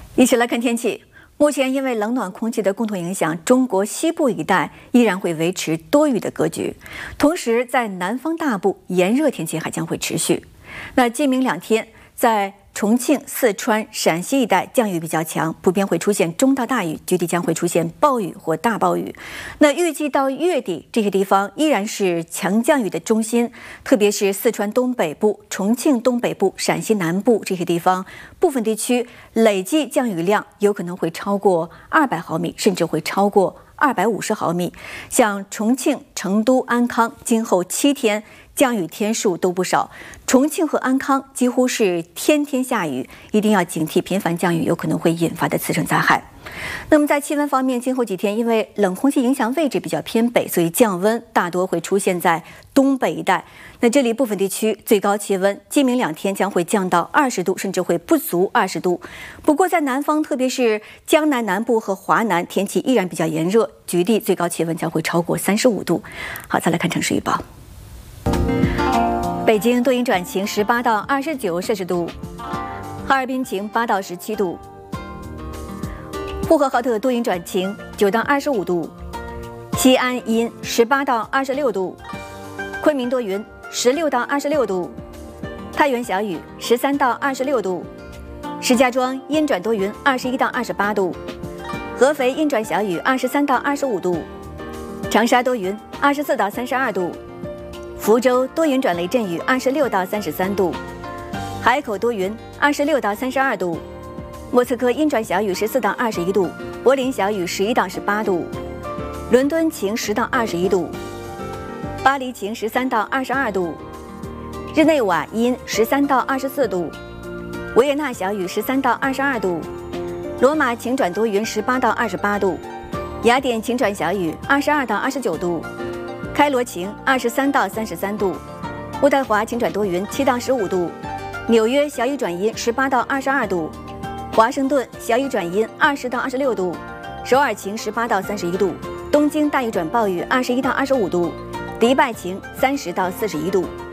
一起来看天气。目前因为冷暖空气的共同影响，中国西部一带依然会维持多雨的格局，同时在南方大部炎热天气还将会持续。那今明2天，在重庆、四川、陕西一带降雨比较强，普遍会出现中到大雨，局地将会出现暴雨或大暴雨。那预计到月底，这些地方依然是强降雨的中心，特别是四川东北部、重庆东北部、陕西南部这些地方，部分地区累计降雨量有可能会超过200毫米，甚至会超过250毫米。像重庆、成都、安康，今后7天降雨天数都不少，重庆和安康几乎是天天下雨，一定要警惕频繁降雨有可能会引发的次生灾害。那么在气温方面，今后几天因为冷空气影响位置比较偏北，所以降温大多会出现在东北一带。那这里部分地区最高气温今明2天将会降到20度，甚至会不足20度。不过在南方，特别是江南南部和华南，天气依然比较炎热，局地最高气温将会超过35度。好，再来看城市预报。北京多云转晴，18到29摄氏度；哈尔滨晴，8到17度；呼和浩特多云转晴，9到25度；西安阴，18到26度；昆明多云，16到26度；太原小雨，13到26度；石家庄阴转多云，21到28度；合肥阴转小雨，23到25度；长沙多云，24到32度。福州多云转雷阵雨，26到33度；海口多云，26到32度；莫斯科阴转小雨，14到21度；柏林小雨，11到18度；伦敦晴10到21度；巴黎晴13到22度；日内瓦阴13到24度；维也纳小雨13到22度；罗马晴转多云18到28度；雅典晴转小雨22到29度；开罗晴23到33度，渥太华晴转多云7到15度，纽约小雨转阴18到22度，华盛顿小雨转阴20到26度，首尔晴18到31度，东京大雨转暴雨21到25度，迪拜晴30到41度。